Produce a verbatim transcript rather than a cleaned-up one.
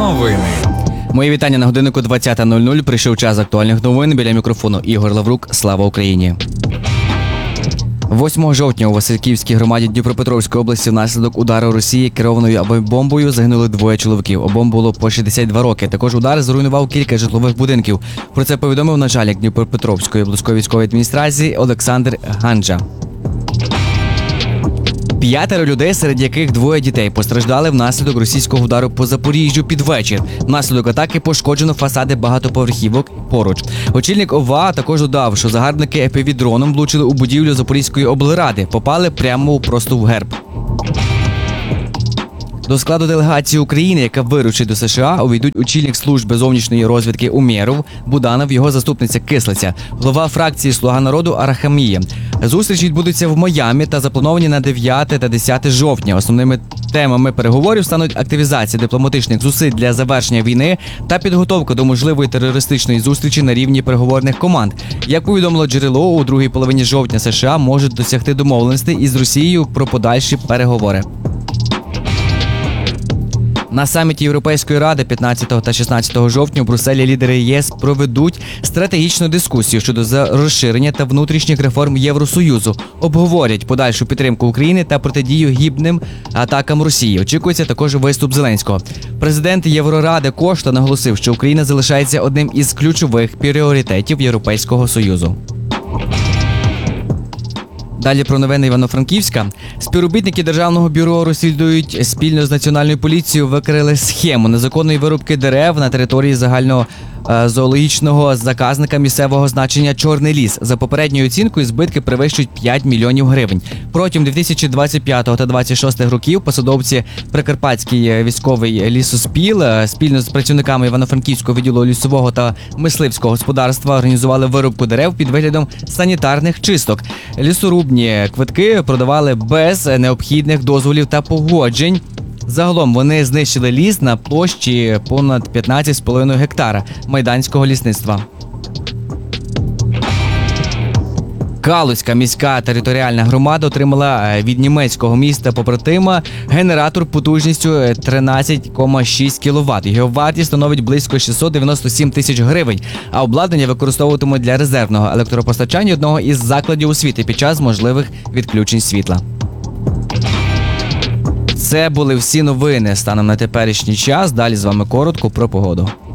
Новини. Мої вітання на годиннику двадцята нуль нуль. Прийшов час актуальних новин. Біля мікрофону Ігор Лаврук. Слава Україні! восьмого жовтня у Васильківській громаді Дніпропетровської області внаслідок удару Росії керованою авіабомбою загинули двоє чоловіків. Обом було по шістдесят два роки. Також удар зруйнував кілька житлових будинків. Про це повідомив начальник Дніпропетровської обласної військової адміністрації Олександр Ганджа. П'ятеро людей, серед яких двоє дітей, постраждали внаслідок російського удару по Запоріжжю під вечір. Внаслідок атаки пошкоджено фасади багатоповерхівок поруч. Очільник ОВА також додав, що загарбники еф пі ві-дроном влучили у будівлю Запорізької облради, попали прямо просто в герб. До складу делегації України, яка вирушить до США, увійдуть очільник служби зовнішньої розвідки Умєров, Буданов, його заступниця Кислиця, голова фракції «Слуга народу» Арахамія. Зустрічі відбудуться в Майамі та заплановані на дев'яте та десяте жовтня. Основними темами переговорів стануть активізація дипломатичних зусиль для завершення війни та підготовка до можливої терористичної зустрічі на рівні переговорних команд. Як повідомило джерело, у другій половині жовтня США можуть досягти домовленостей із Росією про подальші переговори. На саміті Європейської ради п'ятнадцятого та шістнадцятого жовтня у Брюсселі лідери ЄС проведуть стратегічну дискусію щодо розширення та внутрішніх реформ Євросоюзу, обговорять подальшу підтримку України та протидію гібним атакам Росії. Очікується також виступ Зеленського. Президент Євроради Кошта наголосив, що Україна залишається одним із ключових пріоритетів Європейського Союзу. Далі про новини Івано-Франківська. Співробітники Державного бюро розслідують спільно з Національною поліцією викрили схему незаконної вирубки дерев на території загального е, зоологічного заказника місцевого значення «Чорний ліс». За попередньою оцінкою збитки перевищують п'ять мільйонів гривень. Протягом дві тисячі двадцять п'ятого та двадцять шостого років посадовці Прикарпатський військовий лісоспіл е, спільно з працівниками Івано-Франківського відділу лісового та мисливського господарства організували вирубку дерев під виглядом санітарних чисток. Лісорубні квитки продавали без необхідних дозволів та погоджень. Загалом вони знищили ліс на площі понад п'ятнадцять з половиною гектара майданського лісництва. Калузька міська територіальна громада отримала від німецького міста побратима генератор потужністю тринадцять цілих шість кіловат. Його вартість становить близько шістсот дев'яносто сім тисяч гривень, а обладнання використовуватимуть для резервного електропостачання одного із закладів освіти під час можливих відключень світла. Це були всі новини станом на теперішній час. Далі з вами коротко про погоду.